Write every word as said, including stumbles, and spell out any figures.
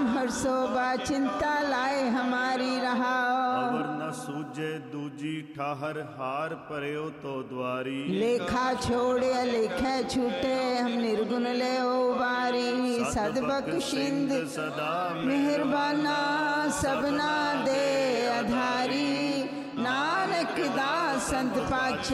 नाम हर्षो बा चिंता लाए हमारी रहाओ। अवर न सूझे दूजी ठाहर हार पर्यो तो द्वारी। लेखा छोड़े लेखे छूटे हम निर्गुण ले उबारी। सदबख्शिंद सदा मेहरबाना सबना दे आधारी। नानक दास संत पाछे